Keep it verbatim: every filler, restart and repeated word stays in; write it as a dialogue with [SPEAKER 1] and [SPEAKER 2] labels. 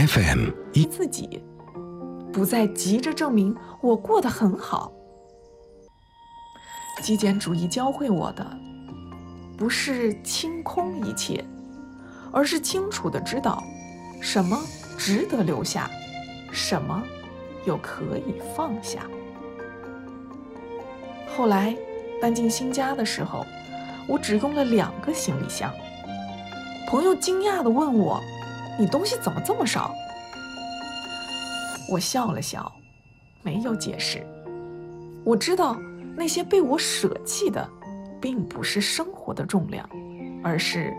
[SPEAKER 1] F M 一
[SPEAKER 2] 自己，不再急着证明我过得很好。极简主义教会我的，不是清空一切，而是清楚地知道什么值得留下，什么又可以放下。后来搬进新家的时候，我只用了两个行李箱。朋友惊讶地问我：“你东西怎么这么少？”我笑了笑，没有解释。我知道那些被我舍弃的，并不是生活的重量，而是